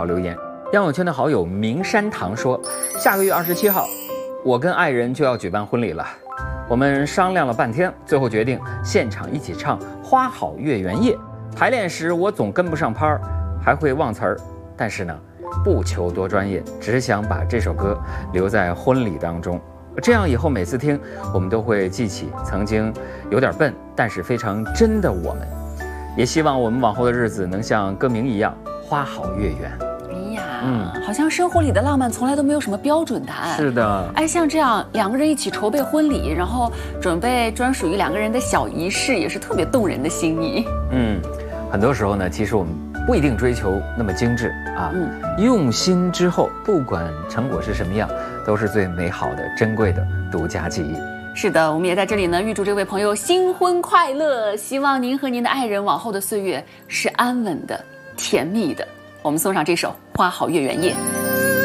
条留言。杨永圈的好友明山堂说，下个月27号，我跟爱人就要举办婚礼了。我们商量了半天，最后决定现场一起唱《花好月圆夜》。排练时我总跟不上拍儿，还会忘词儿。但是呢，不求多专业，只想把这首歌留在婚礼当中。这样以后每次听，我们都会记起曾经有点笨，但是非常真的我们。也希望我们往后的日子能像歌名一样，花好月圆。 哎呀，好像生活里的浪漫从来都没有什么标准答案。 是的， 哎，像这样两个人一起筹备婚礼，然后准备专属于两个人的小仪式，也是特别动人的心意。 很多时候呢，其实我们不一定追求那么精致啊，用心之后，不管成果是什么样，都是最美好的、珍贵的独家记忆。 是的，我们也在这里呢，预祝这位朋友新婚快乐，希望您和您的爱人往后的岁月是安稳的、甜蜜的。我们送上这首《花好月圆夜》。